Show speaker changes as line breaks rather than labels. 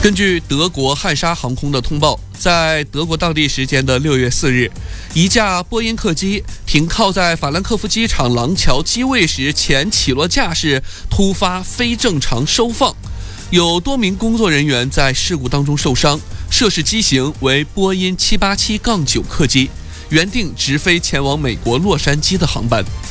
根据德国汉莎航空的通报，在德国当地时间的6月4日，一架波音客机停靠在法兰克福机场廊桥机位时，前起落架势突发非正常收放，有多名工作人员在事故当中受伤。涉事机型为波音787-9客机，原定直飞前往美国洛杉矶的航班。